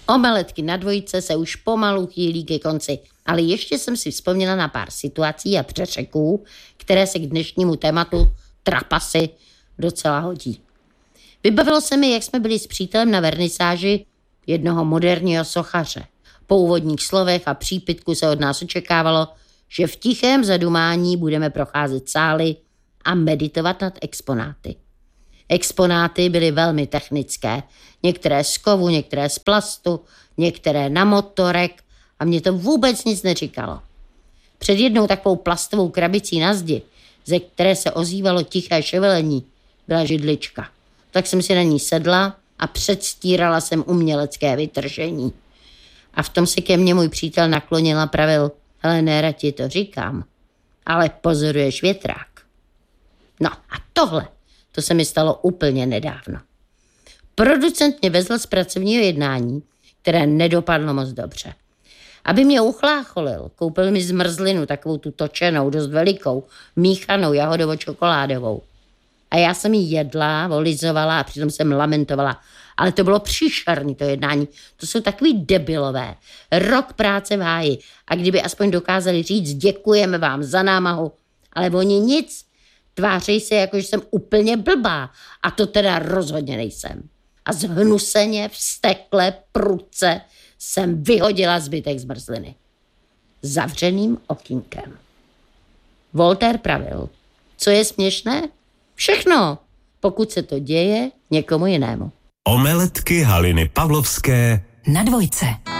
Omeletky na dvojice se už pomalu chýlí ke konci, ale ještě jsem si vzpomněla na pár situací a přeřeků, které se k dnešnímu tématu trapasy docela hodí. Vybavilo se mi, jak jsme byli s přítelem na vernisáži jednoho moderního sochaře. Po úvodních slovech a přípitku se od nás očekávalo, že v tichém zadumání budeme procházet sály a meditovat nad exponáty. Exponáty byly velmi technické, některé z kovu, některé z plastu, některé na motorek a mě to vůbec nic neříkalo. Před jednou takovou plastovou krabicí na zdi, ze které se ozývalo tiché ševelení, byla židlička. Tak jsem si na ní sedla a předstírala jsem umělecké vytržení. A v tom se ke mně můj přítel naklonil a pravil: hele, nerad ti to říkám, ale pozoruješ větrák. No a tohle, to se mi stalo úplně nedávno. Producent mě vezl z pracovního jednání, které nedopadlo moc dobře. Aby mě uchlácholil, koupil mi zmrzlinu, takovou tu točenou, dost velikou, míchanou jahodovo-čokoládovou. A já jsem ji jedla, olizovala a přitom jsem lamentovala. Ale to bylo příšerný to jednání. To jsou takový debilové. Rok práce v háji. A kdyby aspoň dokázali říct, děkujeme vám za námahu, ale oni nic. Tváří se, jako že jsem úplně blbá. A to teda rozhodně nejsem. A zhnuseně, vztekle, prudce jsem vyhodila zbytek zmrzliny. Zavřeným okýnkem. Voltaire pravil: co je směšné? Všechno, pokud se to děje někomu jinému. Omeletky Haliny Pavlovské na dvojce.